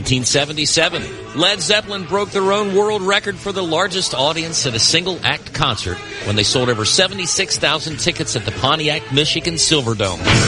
1977, Led Zeppelin broke their own world record for the largest audience at a single-act concert when they sold over 76,000 tickets at the Pontiac, Michigan Silverdome.